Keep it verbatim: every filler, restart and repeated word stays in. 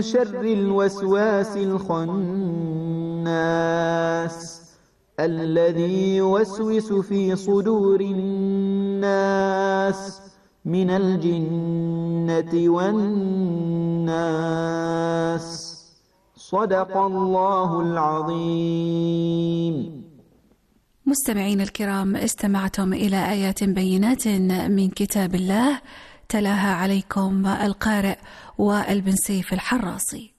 شر الوسواس الخناس الذي يوسوس في صدور الناس من الجنة والناس. صدق الله العظيم. مستمعين الكرام، استمعتم إلى آيات بينات من كتاب الله تلاها عليكم القارئ وائل بن سيف الحراصي.